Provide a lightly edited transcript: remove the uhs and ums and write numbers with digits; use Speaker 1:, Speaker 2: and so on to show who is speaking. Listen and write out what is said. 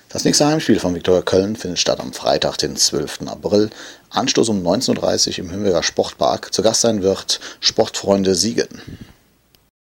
Speaker 1: Das nächste Heimspiel von Viktoria Köln findet statt am Freitag, den 12. April. Anstoß um 19:30 Uhr im Hünweger Sportpark. Zu Gast sein wird Sportfreunde Siegen.